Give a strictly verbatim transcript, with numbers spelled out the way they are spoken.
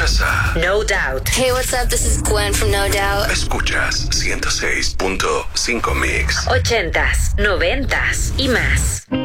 Escuchas a No Doubt. Hey, what's up? This is Gwen from No Doubt. Escuchas ciento seis punto cinco Mix. Ochentas, noventas y más.